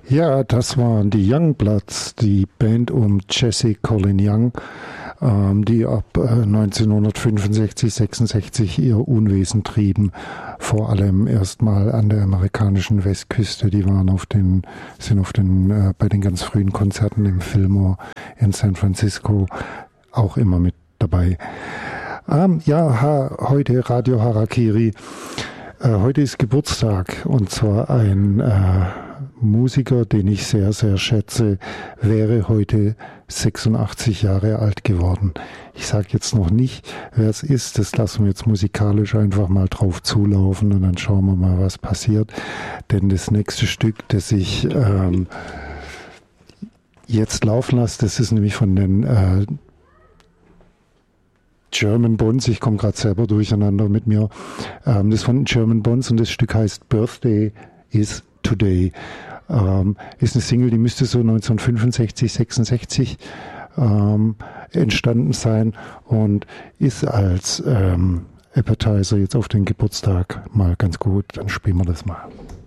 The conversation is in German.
Ja, das waren die Youngbloods, die Band um Jesse Colin Young, die ab 1965, 66 ihr Unwesen trieben. Vor allem erstmal an der amerikanischen Westküste. Die waren bei den ganz frühen Konzerten im Fillmore in San Francisco auch immer mit dabei. Heute Radio Harakiri. Heute ist Geburtstag und zwar ein Musiker, den ich sehr, sehr schätze, wäre heute 86 Jahre alt geworden. Ich sage jetzt noch nicht, wer es ist, das lassen wir jetzt musikalisch einfach mal drauf zulaufen und dann schauen wir mal, was passiert. Denn das nächste Stück, das ich jetzt laufen lasse, das ist nämlich von den German Bonds, ich komme gerade selber durcheinander mit mir, das ist von den German Bonds und das Stück heißt Birthday is Today. Ist eine Single, die müsste so 1965, 66 entstanden sein und ist als Appetizer jetzt auf den Geburtstag mal ganz gut. Dann spielen wir das mal.